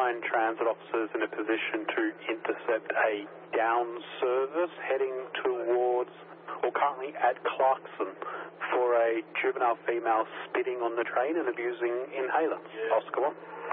9 transit officers in a position to intercept a down service heading towards, or currently at Clarkson, for a juvenile female spitting on the train and abusing inhaler. Oscar 1.